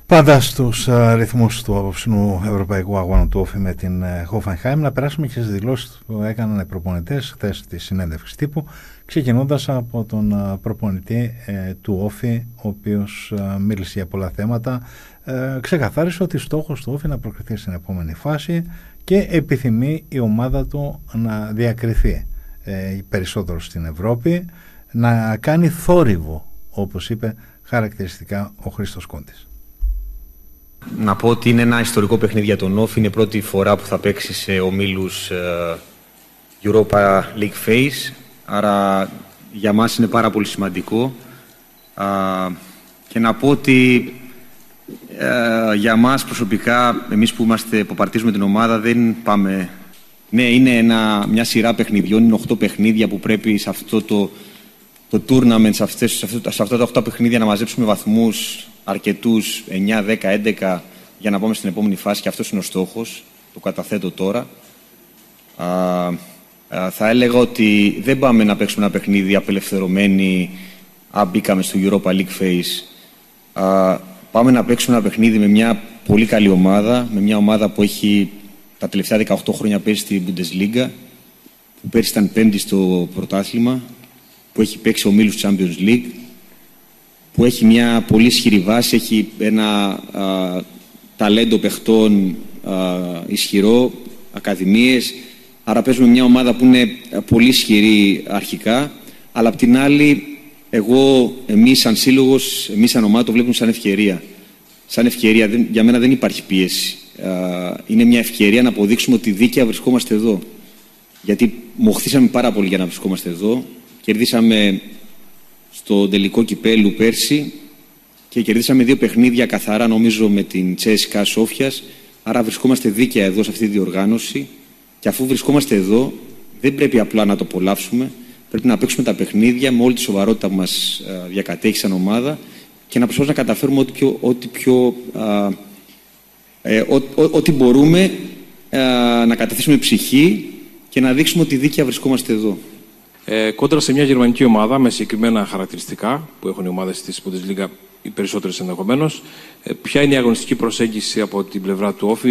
Πάντα στους ρυθμούς του απόψινου ευρωπαϊκού αγώνα του Όφη με την Hoffenheim, να περάσουμε και στις δηλώσεις που έκαναν οι προπονητές χθες στη συνέντευξη τύπου, ξεκινώντας από τον προπονητή του Όφη, ο οποίος μίλησε για πολλά θέματα, ξεκαθάρισε ότι στόχος του Όφη να προκριθεί στην επόμενη φάση και επιθυμεί η ομάδα του να διακριθεί περισσότερο στην Ευρώπη, να κάνει θόρυβο, όπως είπε χαρακτηριστικά ο Χρήστος Κόντης. Να πω ότι είναι ένα ιστορικό παιχνίδι για τον Όφη. Είναι η πρώτη φορά που θα παίξει σε ομίλους Europa League Phase. Άρα για μας είναι πάρα πολύ σημαντικό. Και να πω ότι για μας προσωπικά, εμείς που παρτίζουμε την ομάδα, δεν πάμε... Ναι, είναι μια σειρά παιχνιδιών, είναι 8 παιχνίδια που πρέπει σε αυτό το tournament, σε αυτά τα 8 παιχνίδια να μαζέψουμε βαθμούς αρκετούς, 9, 10, 11, για να πάμε στην επόμενη φάση, και αυτός είναι ο στόχος, το καταθέτω τώρα. Θα έλεγα ότι δεν πάμε να παίξουμε ένα παιχνίδι απελευθερωμένοι, αν μπήκαμε στο Europa League Phase. Πάμε να παίξουμε ένα παιχνίδι με μια πολύ καλή ομάδα, με μια ομάδα που έχει τα τελευταία 18 χρόνια παίζει στη Bundesliga, που πέρυσι ήταν 5η στο πρωτάθλημα, που έχει παίξει ομίλους Champions League, που έχει μια πολύ ισχυρή βάση, έχει ένα ταλέντο παιχτών ισχυρό, ακαδημίες. Άρα παίζουμε μια ομάδα που είναι πολύ ισχυρή αρχικά, αλλά απ' την άλλη εμείς σαν σύλλογος, εμείς σαν ομάδα το βλέπουμε σαν ευκαιρία. Σαν ευκαιρία, για μένα δεν υπάρχει πίεση. Είναι μια ευκαιρία να αποδείξουμε ότι δίκαια βρισκόμαστε εδώ. Γιατί μοχθήσαμε πάρα πολύ για να βρισκόμαστε εδώ. Κερδίσαμε στο τελικό κυπέλου πέρσι και κερδίσαμε 2 παιχνίδια καθαρά, νομίζω, με την CSKA Σόφιας. Άρα βρισκόμαστε δίκαια εδώ σε αυτή τη διοργάνωση. Και αφού βρισκόμαστε εδώ, δεν πρέπει απλά να το απολαύσουμε. Πρέπει να παίξουμε τα παιχνίδια με όλη τη σοβαρότητα που μας διακατέχει σαν ομάδα και να προσπαθούμε να καταφέρουμε ό,τι μπορούμε, να καταθέσουμε ψυχή και να δείξουμε ότι δίκαια βρισκόμαστε εδώ. Κόντρα σε μια γερμανική ομάδα με συγκεκριμένα χαρακτηριστικά που έχουν οι ομάδες της Bundesliga, οι περισσότερες ενδεχομένως, ποια είναι η αγωνιστική προσέγγιση από την πλευρά του Όφη?